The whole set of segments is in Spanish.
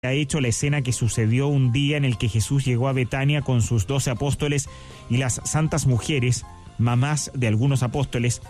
ha hecho la escena que sucedió un día en el que Jesús llegó a Betania con sus 12 apóstoles y las santas mujeres, mamás de algunos apóstoles,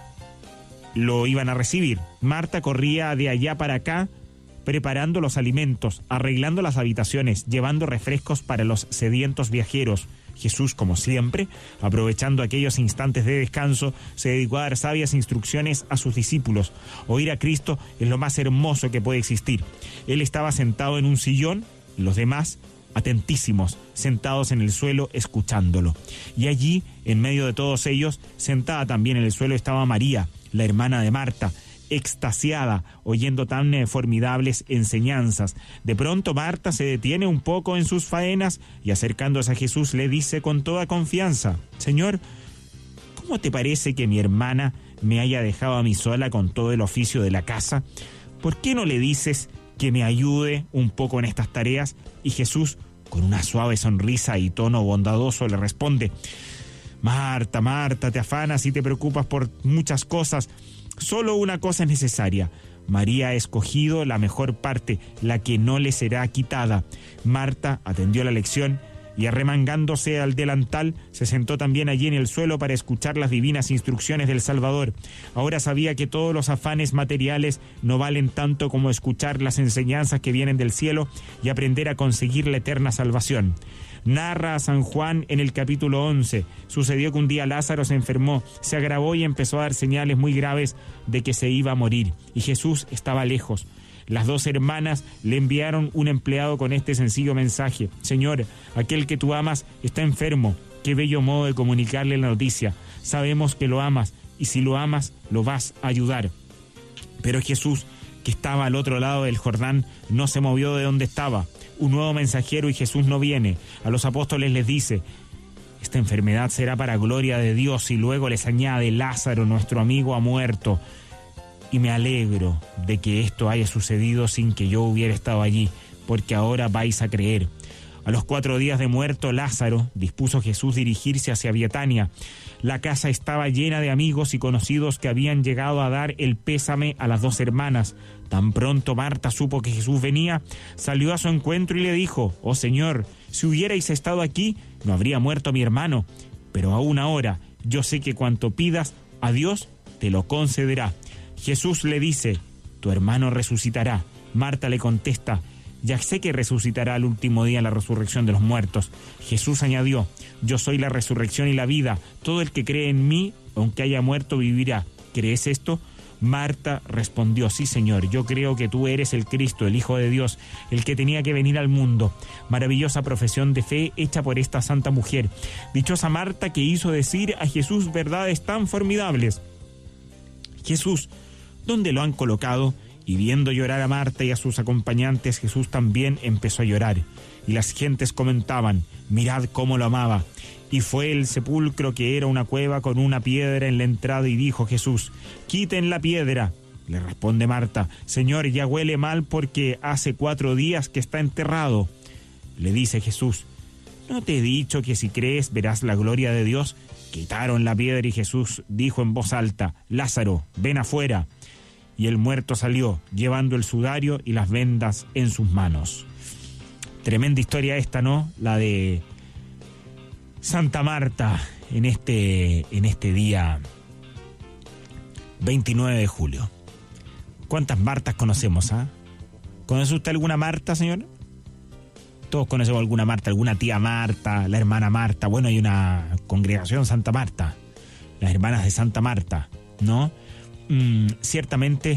lo iban a recibir. Marta corría de allá para acá, preparando los alimentos, arreglando las habitaciones, llevando refrescos para los sedientos viajeros. Jesús, como siempre, aprovechando aquellos instantes de descanso, se dedicó a dar sabias instrucciones a sus discípulos. Oír a Cristo es lo más hermoso que puede existir. Él estaba sentado en un sillón, y los demás, atentísimos, sentados en el suelo, escuchándolo. Y allí, en medio de todos ellos, sentada también en el suelo, estaba María, la hermana de Marta, extasiada, oyendo tan formidables enseñanzas. De pronto Marta se detiene un poco en sus faenas y acercándose a Jesús le dice con toda confianza: Señor, ¿cómo te parece que mi hermana me haya dejado a mí sola con todo el oficio de la casa? ¿Por qué no le dices que me ayude un poco en estas tareas? Y Jesús, con una suave sonrisa y tono bondadoso, le responde: Marta, Marta, te afanas y te preocupas por muchas cosas. Solo una cosa es necesaria. María ha escogido la mejor parte, la que no le será quitada. Marta atendió la lección y, arremangándose al delantal, se sentó también allí en el suelo para escuchar las divinas instrucciones del Salvador. Ahora sabía que todos los afanes materiales no valen tanto como escuchar las enseñanzas que vienen del cielo y aprender a conseguir la eterna salvación. Narra a San Juan en el capítulo 11. Sucedió que un día Lázaro se enfermó, se agravó y empezó a dar señales muy graves de que se iba a morir. Y Jesús estaba lejos. Las dos hermanas le enviaron un empleado con este sencillo mensaje: Señor, aquel que tú amas está enfermo. Qué bello modo de comunicarle la noticia. Sabemos que lo amas y si lo amas, lo vas a ayudar. Pero Jesús, que estaba al otro lado del Jordán, no se movió de donde estaba. Un nuevo mensajero y Jesús no viene. A los apóstoles les dice: esta enfermedad será para gloria de Dios. Y luego les añade: Lázaro, nuestro amigo, ha muerto. Y me alegro de que esto haya sucedido sin que yo hubiera estado allí, porque ahora vais a creer. A los 4 días de muerto Lázaro, dispuso Jesús dirigirse hacia Betania. La casa estaba llena de amigos y conocidos que habían llegado a dar el pésame a las dos hermanas. Tan pronto Marta supo que Jesús venía, salió a su encuentro y le dijo: Oh Señor, si hubierais estado aquí, no habría muerto mi hermano. Pero aún ahora, yo sé que cuanto pidas a Dios, te lo concederá. Jesús le dice: tu hermano resucitará. Marta le contesta: ya sé que resucitará al último día en la resurrección de los muertos. Jesús añadió: yo soy la resurrección y la vida. Todo el que cree en mí, aunque haya muerto, vivirá. ¿Crees esto? Marta respondió: sí, Señor, yo creo que tú eres el Cristo, el Hijo de Dios, el que tenía que venir al mundo. Maravillosa profesión de fe hecha por esta santa mujer. Dichosa Marta, que hizo decir a Jesús verdades tan formidables. Jesús, ¿dónde lo han colocado? Y viendo llorar a Marta y a sus acompañantes, Jesús también empezó a llorar. Y las gentes comentaban: mirad cómo lo amaba. Y fue el sepulcro, que era una cueva con una piedra en la entrada, y dijo Jesús: quiten la piedra. Le responde Marta: Señor, ya huele mal porque hace 4 días que está enterrado. Le dice Jesús: ¿no te he dicho que si crees verás la gloria de Dios? Quitaron la piedra y Jesús dijo en voz alta: Lázaro, ven afuera. Y el muerto salió, llevando el sudario y las vendas en sus manos. Tremenda historia esta, ¿no? La de Santa Marta en este día 29 de julio. ¿Cuántas Martas conocemos, ah? ¿Conoce usted alguna Marta, señor? Todos conocemos alguna Marta, alguna tía Marta, la hermana Marta. Bueno, hay una congregación Santa Marta, las hermanas de Santa Marta, ¿no? Ciertamente,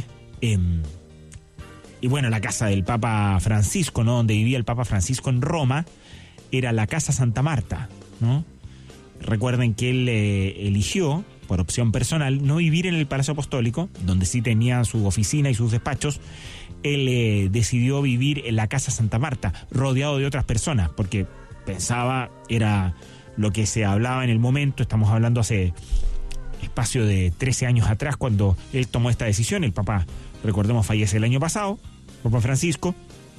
y bueno, la casa del Papa Francisco, ¿no? Donde vivía el Papa Francisco en Roma, era la casa Santa Marta, ¿no? Recuerden que él eligió, por opción personal, no vivir en el Palacio Apostólico, donde sí tenía su oficina y sus despachos. Él decidió vivir en la casa Santa Marta, rodeado de otras personas, porque pensaba, era lo que se hablaba en el momento. Estamos hablando hace espacio de 13 años atrás, cuando él tomó esta decisión. El Papa, recordemos, fallece el año pasado, Papa Francisco.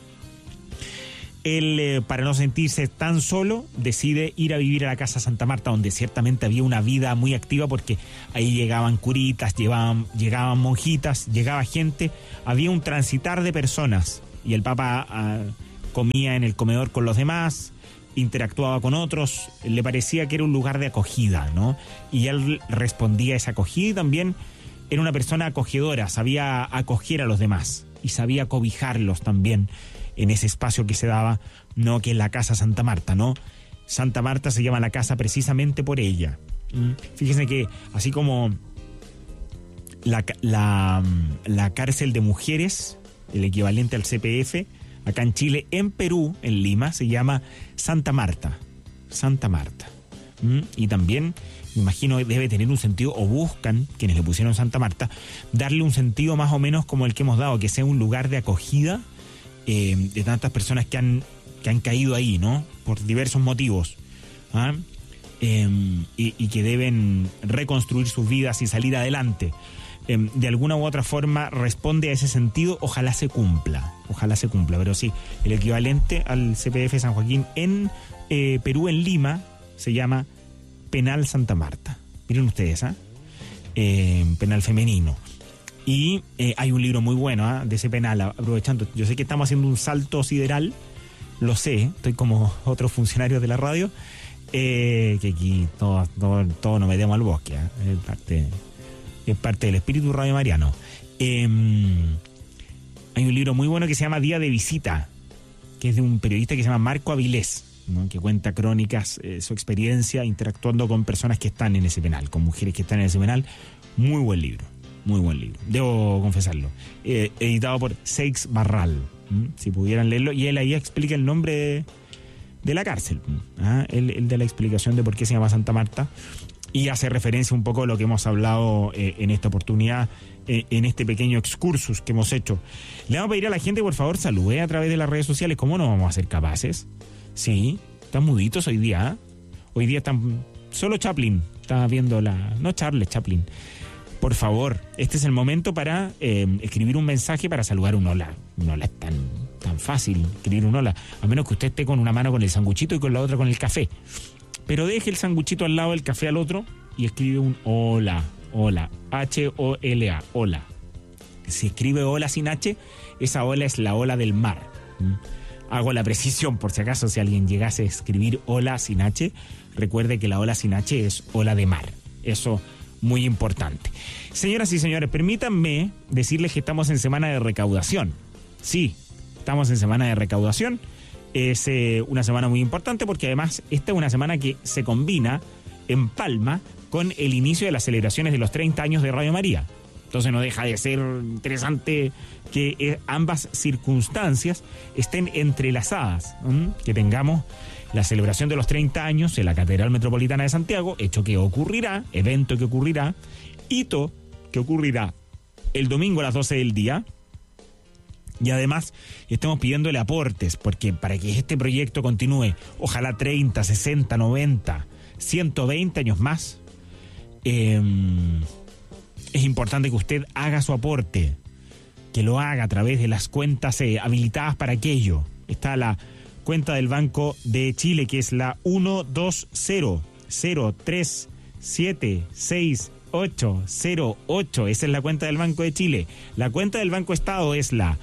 Él, para no sentirse tan solo, decide ir a vivir a la casa Santa Marta, donde ciertamente había una vida muy activa, porque ahí llegaban curitas, llegaban monjitas, llegaba gente, había un transitar de personas. Y el Papa comía en el comedor con los demás, interactuaba con otros, le parecía que era un lugar de acogida, ¿no? Y él respondía a esa acogida y también era una persona acogedora, sabía acoger a los demás y sabía cobijarlos también en ese espacio que se daba, ¿no? Que es la Casa Santa Marta, ¿no? Santa Marta se llama la casa precisamente por ella. Fíjense que así como la cárcel de mujeres, el equivalente al CPF, acá en Chile, en Perú, en Lima, se llama Santa Marta. Santa Marta. Y también, me imagino, debe tener un sentido, o buscan, quienes le pusieron Santa Marta, darle un sentido más o menos como el que hemos dado, que sea un lugar de acogida de tantas personas que han caído ahí, ¿no? Por diversos motivos. Y que deben reconstruir sus vidas y salir adelante. De alguna u otra forma responde a ese sentido, ojalá se cumpla, pero sí, el equivalente al CPF San Joaquín en Perú, en Lima, se llama Penal Santa Marta. Miren ustedes, penal femenino. Y hay un libro muy bueno de ese penal, aprovechando, yo sé que estamos haciendo un salto sideral, lo sé, estoy como otros funcionarios de la radio, que aquí todo nos metemos al bosque, es parte del espíritu radiomariano. Hay un libro muy bueno que se llama Día de Visita, que es de un periodista que se llama Marco Avilés, ¿no? Que cuenta crónicas, su experiencia interactuando con personas que están en ese penal, con mujeres que están en ese penal. Muy buen libro, debo confesarlo. Editado por Seix Barral, si pudieran leerlo, y él ahí explica el nombre de la cárcel, él da la explicación de por qué se llama Santa Marta y hace referencia un poco a lo que hemos hablado en esta oportunidad, en este pequeño excursus que hemos hecho. Le vamos a pedir a la gente, por favor, salude a través de las redes sociales. ¿Cómo no vamos a ser capaces? Sí, están muditos hoy día. Hoy día están... Solo Chaplin está viendo no Charles, Chaplin. Por favor, este es el momento para escribir un mensaje para saludar un hola. Un hola es tan fácil, escribir un hola. A menos que usted esté con una mano con el sanguchito y con la otra con el café. Pero deje el sanguchito al lado, el café al otro y escribe un hola, H-O-L-A, hola. Si escribe hola sin H, esa ola es la ola del mar. Hago la precisión por si acaso, si alguien llegase a escribir hola sin H, recuerde que la ola sin H es ola de mar. Eso muy importante. Señoras y señores, permítanme decirles que estamos en semana de recaudación. Sí, estamos en semana de recaudación. Es una semana muy importante porque además esta es una semana que se combina en Palma con el inicio de las celebraciones de los 30 años de Radio María. Entonces no deja de ser interesante que ambas circunstancias estén entrelazadas, que tengamos la celebración de los 30 años en la Catedral Metropolitana de Santiago, evento que ocurrirá, hito que ocurrirá el domingo a las 12 del día. Y además estamos pidiéndole aportes, porque para que este proyecto continúe, ojalá 30, 60, 90, 120 años más, es importante que usted haga su aporte, que lo haga a través de las cuentas habilitadas para aquello. Está la cuenta del Banco de Chile, que es la 12003776808. Esa es la cuenta del Banco de Chile. La cuenta del Banco Estado es la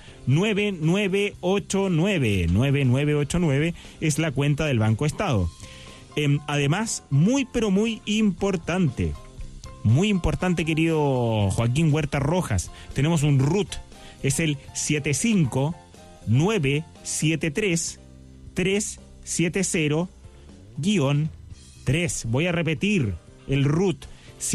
9989 es la cuenta del Banco Estado. Además, muy importante, querido Joaquín Huerta Rojas, tenemos un RUT, es el 7597370-3. Voy a repetir, el RUT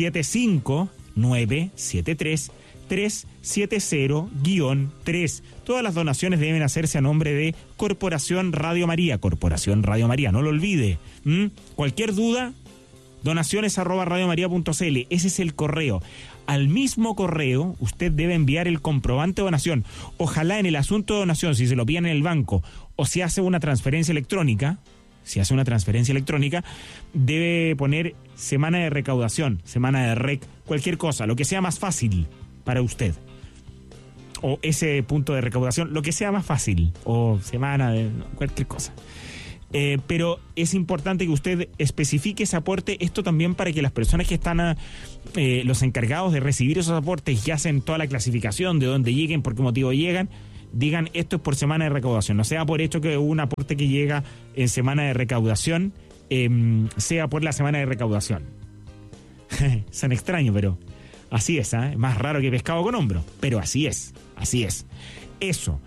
7597370-3. Todas las donaciones deben hacerse a nombre de Corporación Radio María, no lo olvide. Cualquier duda, donaciones@radiomaria.cl, ese es el correo. Al mismo correo usted debe enviar el comprobante de donación. Ojalá en el asunto de donación, si se lo piden en el banco o si hace una transferencia electrónica, debe poner semana de recaudación, semana de rec, cualquier cosa, lo que sea más fácil para usted. O ese punto de recaudación, lo que sea más fácil, o semana de cualquier cosa. Pero es importante que usted especifique ese aporte, esto también para que las personas que están, los encargados de recibir esos aportes y hacen toda la clasificación de dónde lleguen, por qué motivo llegan, digan esto es por semana de recaudación. No sea por hecho que un aporte que llega en semana de recaudación sea por la semana de recaudación. Son extraños, pero así es, ¿eh? Más raro que pescado con hombro, pero así es. Eso.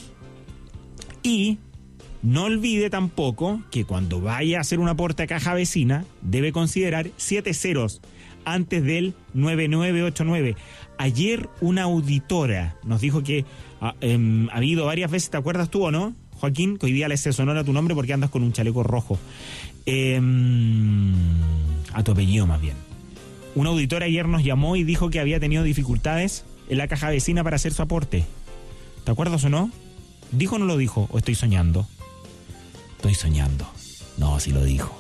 Y no olvide tampoco que cuando vaya a hacer un aporte a caja vecina, debe considerar 7 ceros antes del 9989. Ayer una auditora nos dijo que ha habido varias veces, ¿te acuerdas tú o no, Joaquín? Que hoy día le se sonora tu nombre porque andas con un chaleco rojo. A tu apellido más bien. Una auditora ayer nos llamó y dijo que había tenido dificultades en la caja vecina para hacer su aporte. ¿Te acuerdas o no? ¿Dijo o no lo dijo? ¿O estoy soñando? Estoy soñando. No, sí lo dijo.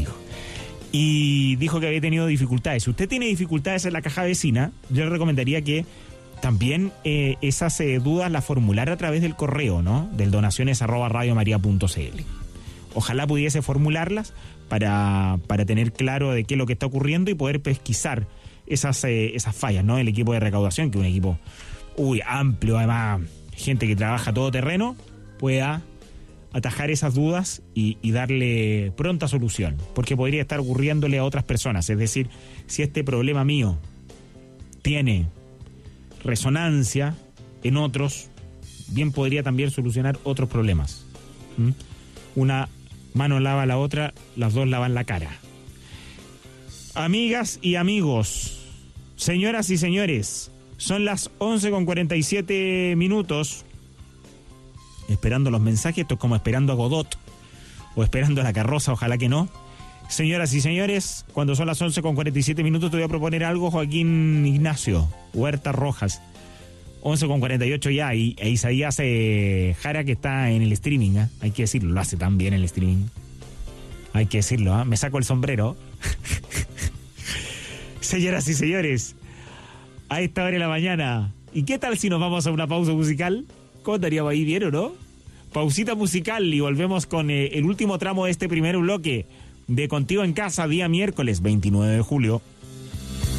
Y dijo que había tenido dificultades. Si usted tiene dificultades en la caja vecina, yo le recomendaría que también esas dudas las formulara a través del correo, ¿no? Del donaciones@radiomaria.cl. Ojalá pudiese formularlas para tener claro de qué es lo que está ocurriendo y poder pesquisar esas fallas, ¿no? El equipo de recaudación, que es un equipo amplio, además, gente que trabaja todo terreno, pueda atajar esas dudas y darle pronta solución, porque podría estar ocurriéndole a otras personas. Es decir, si este problema mío tiene resonancia en otros, bien podría también solucionar otros problemas. Una mano lava la otra, las dos lavan la cara. Amigas y amigos, señoras y señores, son las 11:47. Esperando los mensajes, esto es como esperando a Godot o esperando a la carroza, ojalá que no. Señoras y señores, cuando son las 11:47 te voy a proponer algo, Joaquín Ignacio Huerta Rojas. 11:48 ya, y Isaías Jara, que está en el streaming, ¿eh? Hay que decirlo, lo hace tan bien el streaming. Hay que decirlo, ¿eh? Me saco el sombrero. Señoras y señores, a esta hora de la mañana, ¿y qué tal si nos vamos a una pausa musical? ¿Cómo estaríamos ahí, bien o no? Pausita musical y volvemos con el último tramo de este primer bloque de Contigo en Casa, día miércoles 29 de julio.